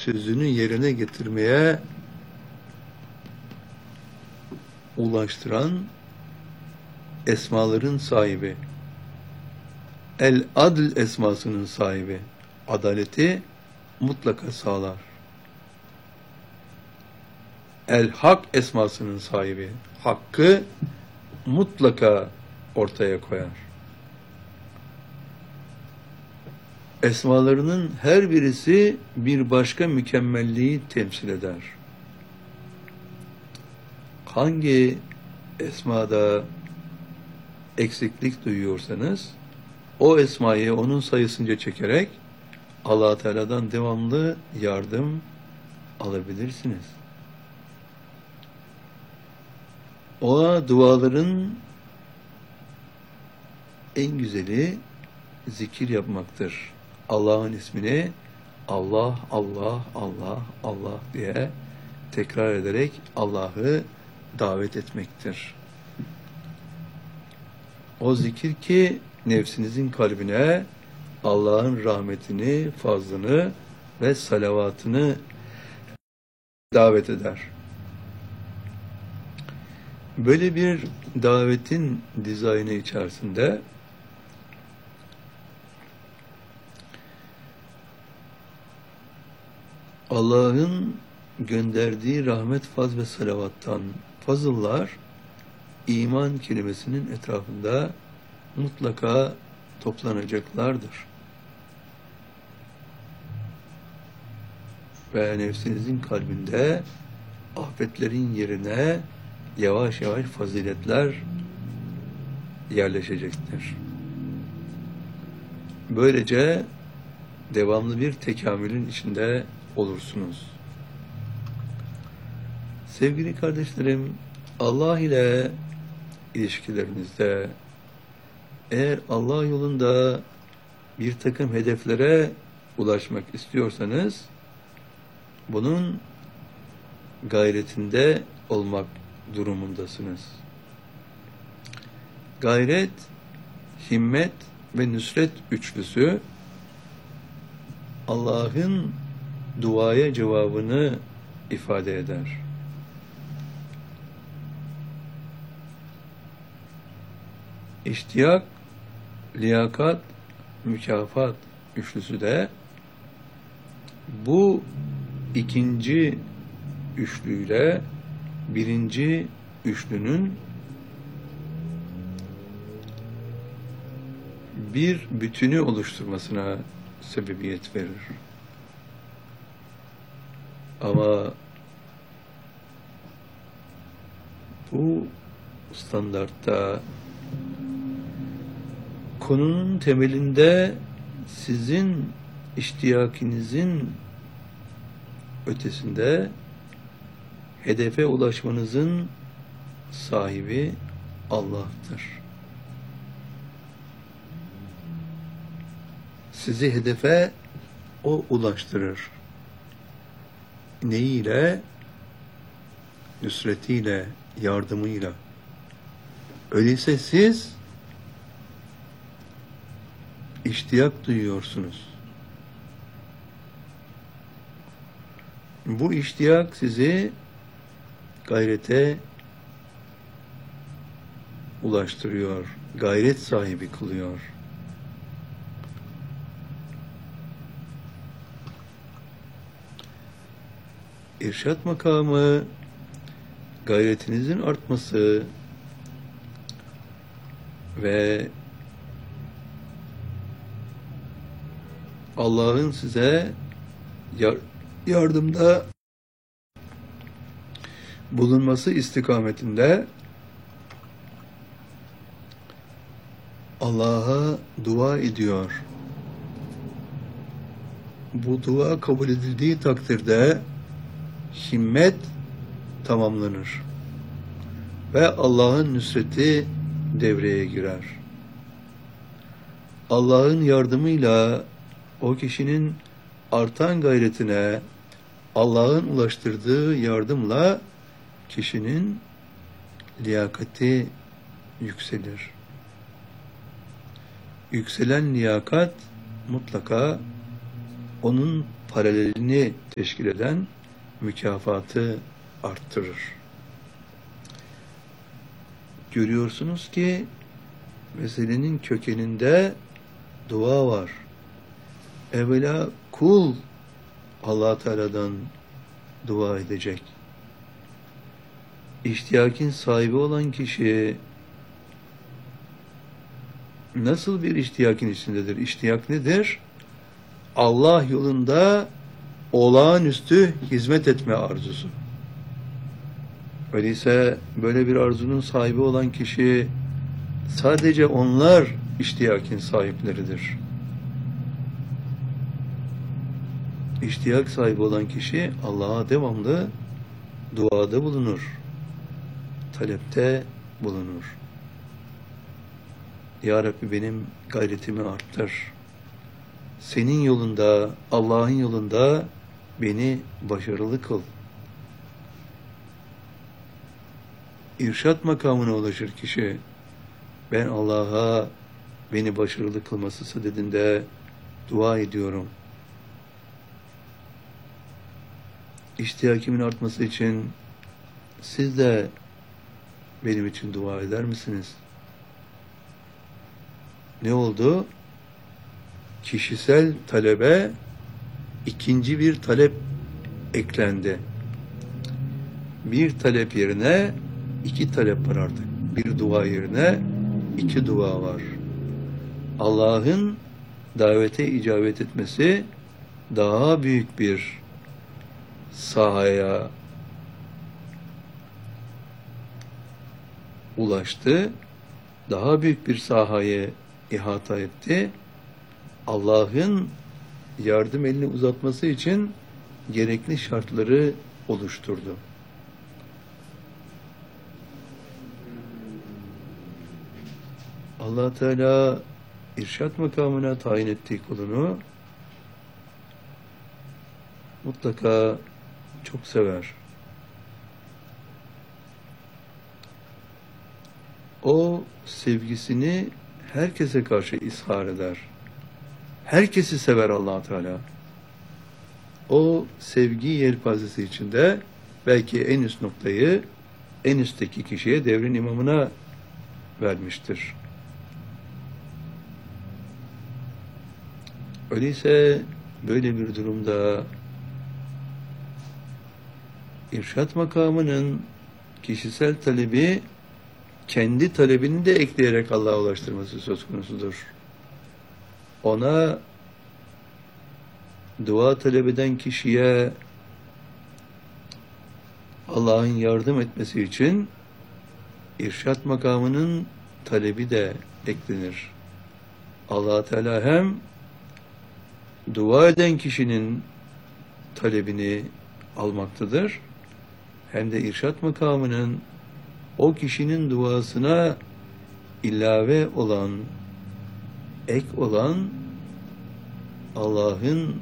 sözünü yerine getirmeye ulaştıran esmaların sahibi, El-Adl esmasının sahibi, adaleti mutlaka sağlar. El-Hak esmasının sahibi, hakkı mutlaka ortaya koyar. Esmalarının her birisi bir başka mükemmelliği temsil eder. Hangi esmada eksiklik duyuyorsanız, o esmayı onun sayısınca çekerek Allah-u Teala'dan devamlı yardım alabilirsiniz. O duaların en güzeli zikir yapmaktır. Allah'ın ismini Allah, Allah, Allah, Allah diye tekrar ederek Allah'ı davet etmektir. O zikir ki nefsinizin kalbine Allah'ın rahmetini, fazlını ve salavatını davet eder. Böyle bir davetin dizaynı içerisinde Allah'ın gönderdiği rahmet, faz ve salavattan fazıllar iman kelimesinin etrafında mutlaka toplanacaklardır. Ve nefsinizin kalbinde afetlerin yerine yavaş yavaş faziletler yerleşecektir. Böylece devamlı bir tekamülün içinde olursunuz. Sevgili kardeşlerim, Allah ile ilişkilerinizde eğer Allah yolunda bir takım hedeflere ulaşmak istiyorsanız bunun gayretinde olmak durumundasınız. Gayret, himmet ve nusret üçlüsü Allah'ın duaya cevabını ifade eder. İştiyak, liyakat, mükafat üçlüsü de bu ikinci üçlüyle birinci üçlünün bir bütünü oluşturmasına sebebiyet verir. Ama bu standartta konunun temelinde sizin iştiyakinizin ötesinde hedefe ulaşmanızın sahibi Allah'tır. Sizi hedefe O ulaştırır. Neyiyle? Nusretiyle, yardımıyla. Öyleyse siz iştiyak duyuyorsunuz. Bu iştiyak sizi gayrete ulaştırıyor, gayret sahibi kılıyor. İrşad makamı, gayretinizin artması ve Allah'ın size yardımda bulunması istikametinde Allah'a dua ediyor. Bu dua kabul edildiği takdirde himmet tamamlanır ve Allah'ın nusreti devreye girer. Allah'ın yardımıyla o kişinin artan gayretine Allah'ın ulaştırdığı yardımla kişinin liyakati yükselir. Yükselen liyakat mutlaka onun paralelini teşkil eden mükafatı arttırır. Görüyorsunuz ki meselenin kökeninde dua var. Evvela kul Allah Teala'dan dua edecek. İştiyakin sahibi olan kişi nasıl bir iştiyakin içindedir? İştiyak nedir? Allah yolunda olağanüstü hizmet etme arzusu. Öyleyse böyle bir arzunun sahibi olan kişi sadece onlar iştiyakin sahipleridir. İştiyak sahibi olan kişi Allah'a devamlı duada bulunur. Talepte bulunur. Ya Rabbi benim gayretimi arttır. Senin yolunda, Allah'ın yolunda beni başarılı kıl. İrşad makamına ulaşır kişi. Ben Allah'a beni başarılı kılması sadedinde dua ediyorum. İştiyakimin artması için siz de benim için dua eder misiniz? Ne oldu? Kişisel talebe ikinci bir talep eklendi. Bir talep yerine iki talep var artık. Bir dua yerine iki dua var. Allah'ın davete icabet etmesi daha büyük bir sahaya ulaştı. Daha büyük bir sahayı ihata etti. Allah'ın yardım elini uzatması için gerekli şartları oluşturdu. Allah Teala irşad makamına tayin ettiği kulunu mutlaka çok sever. O sevgisini herkese karşı izhar eder. Herkesi sever Allah Teala. O sevgi yelpazesi içinde belki en üst noktayı en üstteki kişiye, devrin imamına vermiştir. Öyleyse böyle bir durumda irşad makamının kişisel talebi kendi talebini de ekleyerek Allah'a ulaştırması söz konusudur. Ona dua talep eden kişiye Allah'ın yardım etmesi için irşad makamının talebi de eklenir. Allah Teala hem dua eden kişinin talebini almaktadır, hem de irşad makamının o kişinin duasına ilave olan, ek olan Allah'ın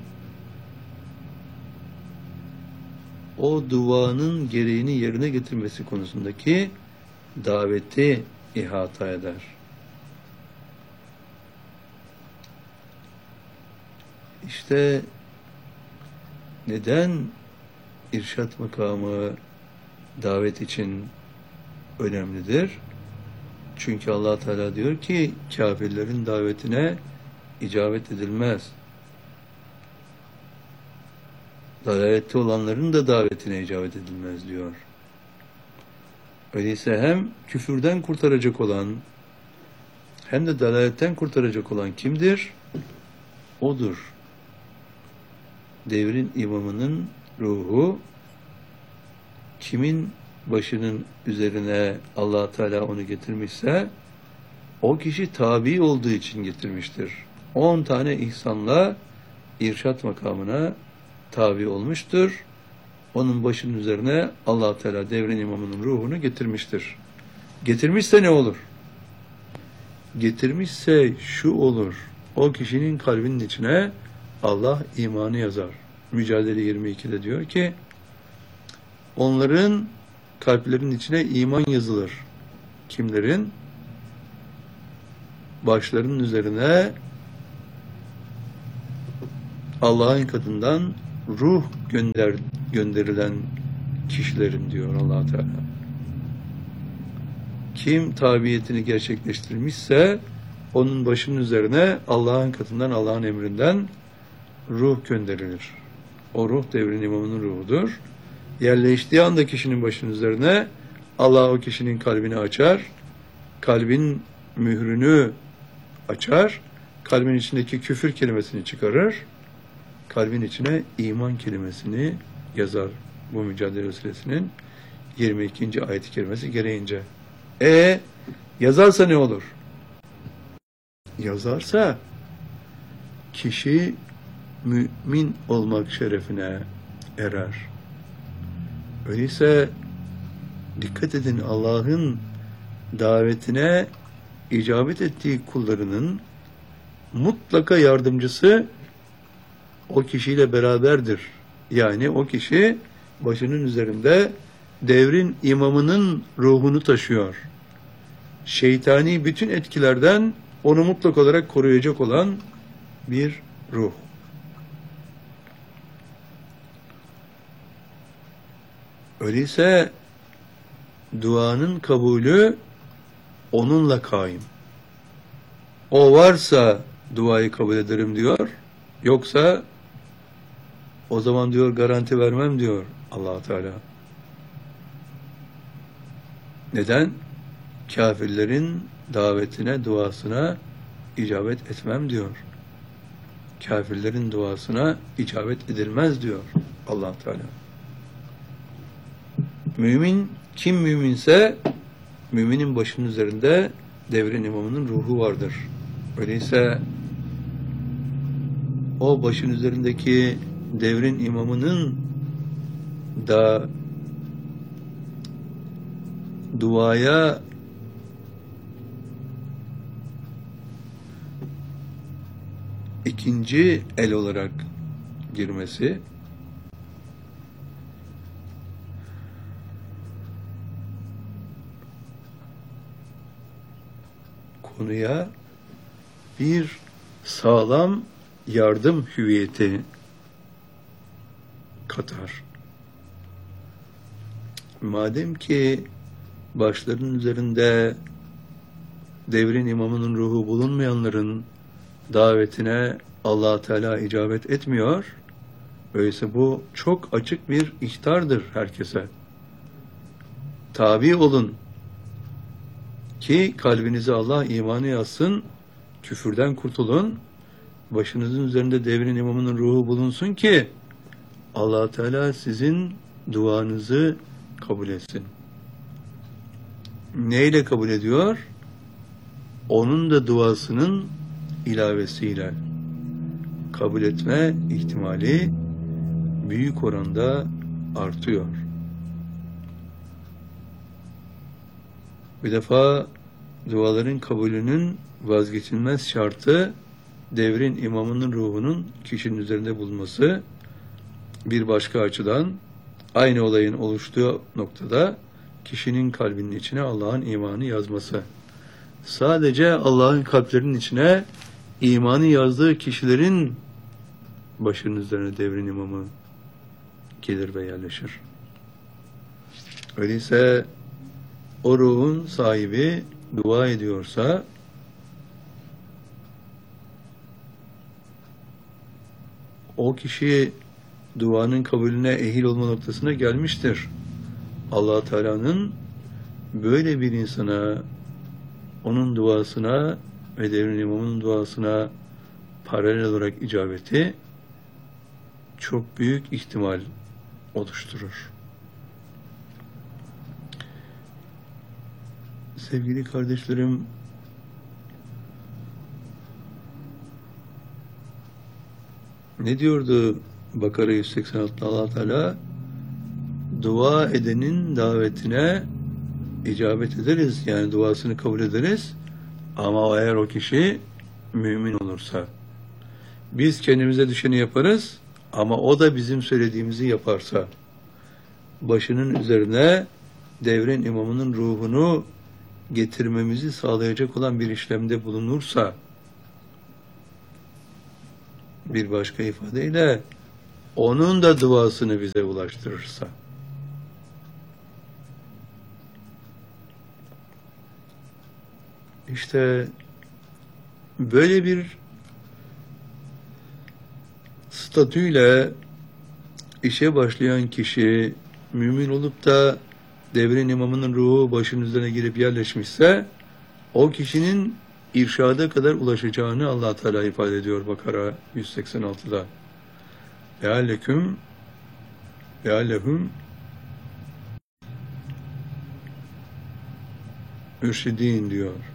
o duanın gereğini yerine getirmesi konusundaki daveti ihata eder. İşte neden irşad makamı davet için önemlidir? Çünkü Allah Teala diyor ki kafirlerin davetine icabet edilmez. Dalalette olanların da davetine icabet edilmez diyor. Öyleyse hem küfürden kurtaracak olan hem de dalaletten kurtaracak olan kimdir? Odur. Devrin imamının ruhu kimin başının üzerine Allah Teala onu getirmişse o kişi tabi olduğu için getirmiştir. 10 tane ihsanla irşad makamına tabi olmuştur. Onun başının üzerine Allah Teala devrin imamının ruhunu getirmiştir. Getirmişse ne olur? Getirmişse şu olur. O kişinin kalbinin içine Allah imanı yazar. Mücadele 22'de diyor ki onların kalplerinin içine iman yazılır. Kimlerin? Başlarının üzerine Allah'ın katından ruh gönderilen kişilerin diyor Allah Teala. Kim tabiyetini gerçekleştirmişse onun başının üzerine Allah'ın katından, Allah'ın emrinden ruh gönderilir. O ruh devrin imamının ruhudur. Yerleştiği anda kişinin başının üzerine Allah o kişinin kalbini açar. Kalbin mührünü açar. Kalbin içindeki küfür kelimesini çıkarır. Kalbin içine iman kelimesini yazar. Bu Mücadele Suresinin 22. ayet-i kerimesi gereğince. Yazarsa ne olur? Yazarsa kişi mümin olmak şerefine erer. Öyleyse dikkat edin, Allah'ın davetine icabet ettiği kullarının mutlaka yardımcısı o kişiyle beraberdir. Yani o kişi başının üzerinde devrin imamının ruhunu taşıyor. Şeytani bütün etkilerden onu mutlak olarak koruyacak olan bir ruh. Öyleyse duanın kabulü onunla kaim. O varsa duayı kabul ederim diyor. Yoksa o zaman diyor garanti vermem diyor Allah Teala. Neden? Kafirlerin davetine, duasına icabet etmem diyor. Kafirlerin duasına icabet edilmez diyor Allah Teala. Mümin, kim müminse müminin başının üzerinde devrin imamının ruhu vardır. Öyleyse o başın üzerindeki devrin imamının da duaya ikinci el olarak girmesi, konuya bir sağlam yardım hüviyeti katar. Madem ki başlarının üzerinde devrin imamının ruhu bulunmayanların davetine Allah Teala icabet etmiyor, öyleyse bu çok açık bir ihtardır herkese. Tabi olun ki kalbinize Allah imanı yazsın, küfürden kurtulun, başınızın üzerinde devrin imamının ruhu bulunsun ki Allah Teala sizin duanızı kabul etsin. Neyle kabul ediyor? Onun da duasının ilavesiyle kabul etme ihtimali büyük oranda artıyor. Bir defa duaların kabulünün vazgeçilmez şartı devrin imamının ruhunun kişinin üzerinde bulunması. Bir başka açıdan aynı olayın oluştuğu noktada kişinin kalbinin içine Allah'ın imanı yazması. Sadece Allah'ın kalplerinin içine imanı yazdığı kişilerin başının üzerine devrin imamı gelir ve yerleşir. Öyleyse o ruhun sahibi dua ediyorsa o kişi duanın kabulüne ehil olma noktasına gelmiştir. Allah Teala'nın böyle bir insana, onun duasına ve devrin imamının duasına paralel olarak icabeti çok büyük ihtimal oluşturur. Sevgili kardeşlerim, ne diyordu Bakara 186'da Allah Teala? Dua edenin davetine icabet ederiz. Yani duasını kabul ederiz. Ama eğer o kişi mümin olursa. Biz kendimize düşeni yaparız. Ama o da bizim söylediğimizi yaparsa. Başının üzerine devrin imamının ruhunu getirmemizi sağlayacak olan bir işlemde bulunursa, bir başka ifadeyle onun da duasını bize ulaştırırsa. İşte böyle bir statüyle işe başlayan kişi mümin olup da devrin imamının ruhu başının üzerine girip yerleşmişse o kişinin irşada kadar ulaşacağını Allah Teala ifade ediyor Bakara 186'da. Leallehum mürşidin diyor.